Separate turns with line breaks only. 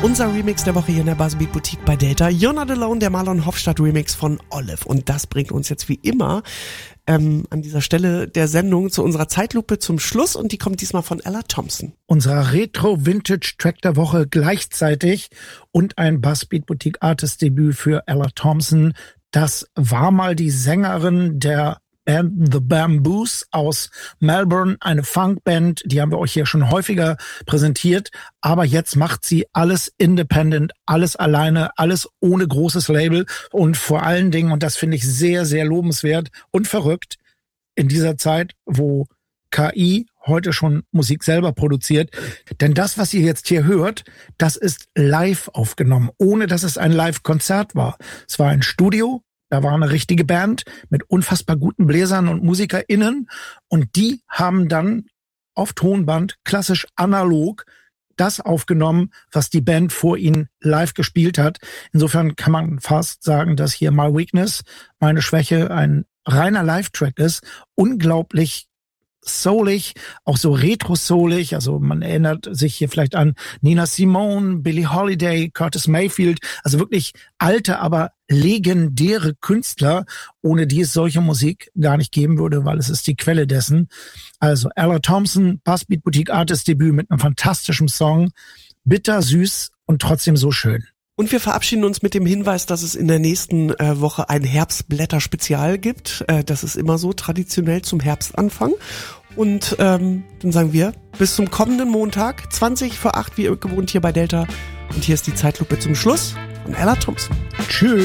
Unser Remix der Woche hier in der Buzzbeat Boutique bei Delta. You're Not Alone, der Marlon Hofstadt Remix von Olive. Und das bringt uns jetzt wie immer an dieser Stelle der Sendung zu unserer Zeitlupe zum Schluss. Und die kommt diesmal von Ella Thompson.
Unser Retro-Vintage-Track der Woche gleichzeitig und ein Buzzbeat Boutique Artist Debüt für Ella Thompson. Das war mal die Sängerin der Band The Bamboos aus Melbourne, eine Funkband, die haben wir euch hier schon häufiger präsentiert, aber jetzt macht sie alles independent, alles alleine, alles ohne großes Label und vor allen Dingen, und das finde ich sehr, sehr lobenswert und verrückt, in dieser Zeit, wo KI heute schon Musik selber produziert, denn das, was ihr jetzt hier hört, das ist live aufgenommen, ohne dass es ein Live-Konzert war. Es war ein Studio. Da war eine richtige Band mit unfassbar guten Bläsern und MusikerInnen und die haben dann auf Tonband, klassisch analog, das aufgenommen, was die Band vor ihnen live gespielt hat. Insofern kann man fast sagen, dass hier My Weakness, meine Schwäche, ein reiner Live-Track ist. Unglaublich soulig, auch so retro-soulig, also man erinnert sich hier vielleicht an Nina Simone, Billie Holiday, Curtis Mayfield, also wirklich alte, aber legendäre Künstler, ohne die es solche Musik gar nicht geben würde, weil es ist die Quelle dessen. Also Ella Thompson, Buzzbeat Boutique Artist Debüt mit einem fantastischen Song, bitter, süß und trotzdem so schön.
Und wir verabschieden uns mit dem Hinweis, dass es in der nächsten Woche ein Herbstblätter-Spezial gibt. Das ist immer so traditionell zum Herbstanfang. Und dann sagen wir bis zum kommenden Montag, 20 vor 8, wie gewohnt hier bei Delta. Und hier ist die Zeitlupe zum Schluss von Ella Thompson.
Tschüss.